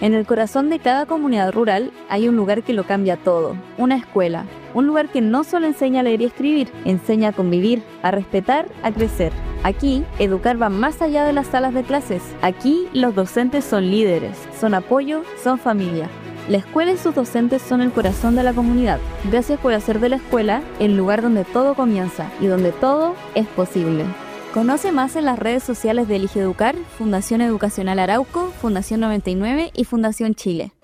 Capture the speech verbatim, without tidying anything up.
En el corazón de cada comunidad rural hay un lugar que lo cambia todo, una escuela. Un lugar que no solo enseña a leer y escribir, enseña a convivir, a respetar, a crecer. Aquí, educar va más allá de las salas de clases. Aquí, los docentes son líderes, son apoyo, son familia. La escuela y sus docentes son el corazón de la comunidad. Gracias por hacer de la escuela el lugar donde todo comienza y donde todo es posible. Conoce más en las redes sociales de Elige Educar, Fundación Educacional Arauco, Fundación noventa y nueve y Fundación Chile.